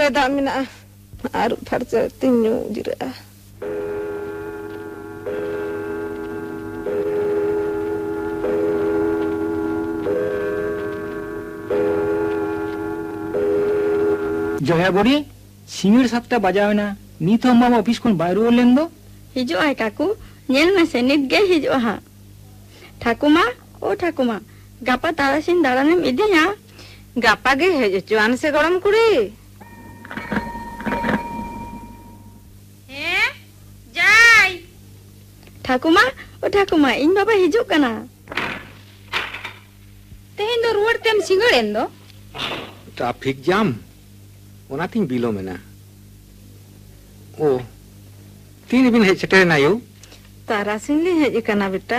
रे दा मेना आरु फरचा तिन्नु जिरा जया बोरी सिंगड़ सातटा बजावना नीत हम मामा ऑफिस कोन बाय रुवार लेन दो हिजो आय काकू नेल में से नित गे हिजो हा ठाकुमा ओ ठाकुमा गापा तारासिन दाड़ानेम इदिया गापा गे हेजुआन से गरम कुड़ी हे जाय ठाकुमा ओ ठाकुमा इन बाबा हिजो कना तेहेन दो रुवार तेम सिंगड़ेन दो ट्रैफिक जाम ओनातिन बिलो मेना ओ तीन बिन हे सेटे ना यो तारासिन ले हेज कना बेटा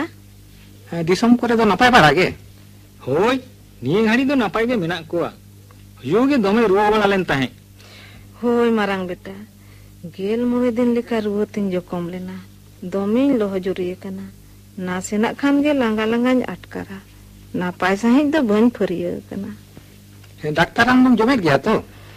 दिसम करे दो नपाय बारा गे होय निये घाड़ी दो नपाय गे मेना कोआ यो गे दमे रुवा वाला लेन ताहे होय मारांग बेटा गेल मोरे दिन लेका रुवा तिन जोकम लेना दमे लोह जुरिए कना ना सेना खान गे लांगा लांगा अटकारा ना पैसा ही दो बन फरिया कना डॉक्टर राम जमे गया तो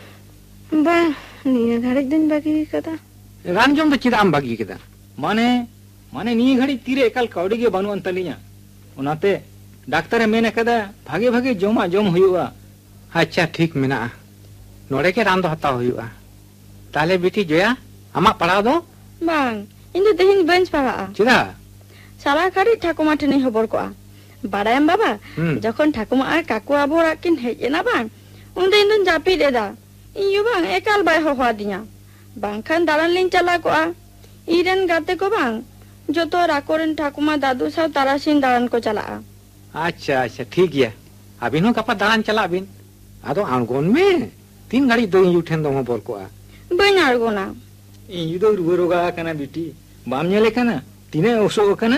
बा निये घाड़ी दिन बाकी कदा रान जम तो चिदा आम बागी केदा माने माने निये घाड़ी तीरे एकाल कावड़ी गे बानुआन तलिया ओनाते डॉक्टर मेने कदा भागे भागे जमा जम हुआ अच्छा ठीक मेना नोड़े के रान दो हताव हुआ ताले बेटी जोया आमा पढ़ाव दो बांग इन दो तेहिन बेंच पागा चिदा साला खाड़ी ठाकुमा ठने खबर को बाड़ायम बाबा जखन ठाकुमा आर काकू आबोरा किन हेजेना बांग उंदे इन जापी देदा इयो बांग एकाल बाय होवा दिया बांखान दालान लिन चला को इरेन गाते को बांग जो तो राकोरन ठाकुमा दादू साव तारासिन दालान को चला अच्छा अच्छा ठीक गया अबिनो कपा दालान चला अबिन आदो आंगोन में तीन गाड़ी दो उठेन दो बोल को बन आड़गोना इन दो रुवा रोगा कना बेटी बाम नेले कना तिने ओसो कना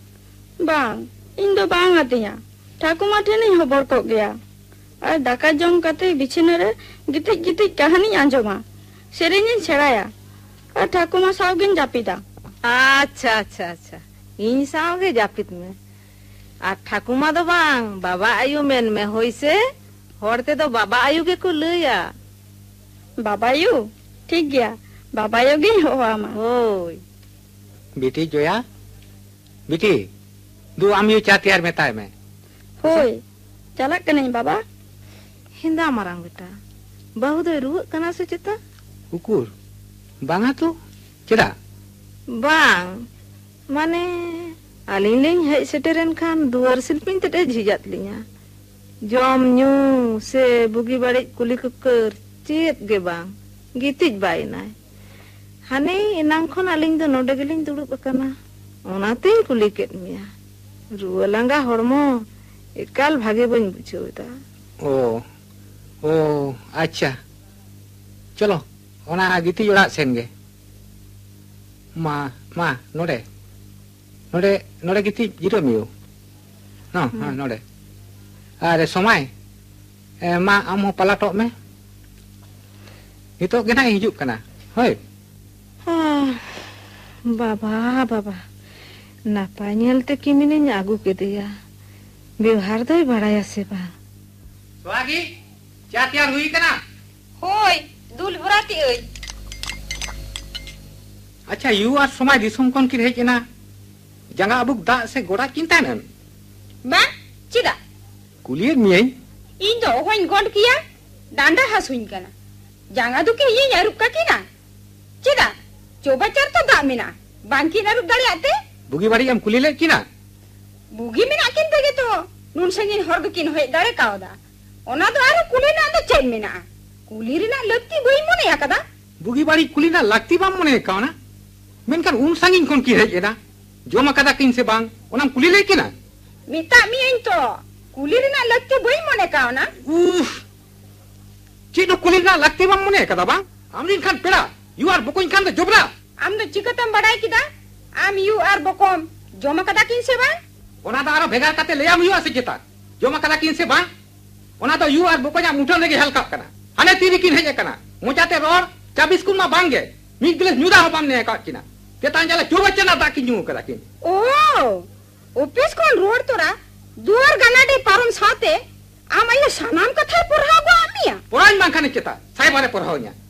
बांग इन दो बांग आतिया ठाकुमा ठने खबर को गया और दाका जम कते बिछने रे गिति गिति कहानी आंजमा सेरेनी छेड़ाया और ठाकुमा सावगिन जापिदा अच्छा अच्छा अच्छा इन सावगे जापित में आ ठाकुमा दो बांग बाबा आयु मेन में होइसे होरते दो बाबा आयु के को लया बाबा आयु ठीक गया बाबा आयु गे होवा मा होय बेटी जोया बेटी दो आम यू चा तैयार में ताय में होय चला के नहीं बाबा हिंदा मारांग बेटा बहु दो रुवा कना से चिता उकुर बांगा तो चिदा बांग माने आलिन लिंग हे सेटेरन खान दुआर सिल्पिन तटे झिजात लिया जम न्यू से बुगी बाड़ी कुली कुकर चेत गे बांग गितिज बाई नाय हाने इनांग खन आलिन दो नोडे गेलिन दुड़ुब कना ओनाते कुली केट मिया रुआ लांगा हड़मो एकाल भागे बन बुझेदा ओ अच्छा चलो ओना गिति जोड़ा सेन गे मा मा नोडे नोडे नोडे गिति जिरो मियो ना हां नोडे अरे समय मा आम हो पलाटो में नितो गेना हिजुक कना होय बाबा बाबा नापाय नेलते किमिने आगू के दिया व्यवहार दो बड़ाया से बा स्वागी क्या तैयार हुई कना होय दूल भराती ओय अच्छा यू आर समय दिसम कोन की हेजना जंगा अबुक दा से गोड़ा चिंता न बा चिदा कुलियर मियै इन दो होइन गोंड किया डांडा हसुइन कना जंगा दु के ये यारुक का किना चिदा चोबा चार तो दा मिना बांकी ना रुक दाड़ी आते बुगी बाड़ी हम कुलीले किना बुगी मिना किन तगे तो नुन संगिन हर किन होय दारे कावदा ओना दो आरो कुलीना दो चेन मिना कुलीरिना लगती गई मने याकदा बुगी बाड़ी कुलीना लगती बाम मने कावना मेनकान उन संगिन कोन की हेजना जोमा कदा किन से बांग ओनाम कुलीले किना मिता मी इन तो कुलीरिना लगती गई मने कावना उफ चिनो कुलीना लगती बाम मने कदा बांग आमरिन खान पेड़ा यू आर बकोइन खान दो जोबरा आम दो चिकतम बड़ाई किदा आम यू आर बकोम जोमा कदा किन से बांग ओना दा आरो भेगा काते लेयाम हुआ से जेता जोमा कदा किन से बांग ओना तो यू आर बकोया मुठन लेगे हल्का कना हाने तीरी किन हेजे कना मोचाते रोर 24 कुन मा बांगे मी गिलास न्यूदा हबाम ने का किना तेतान जला चोबचना दा किन न्यू कदा किन ओ ऑफिस कोन रोड तोरा दुआर गनाडी पारम साथे आम आयो सनाम कथा पढ़ागो आमिया पढ़ाई मांखाने चेता साइबारे पढ़ाओ न्या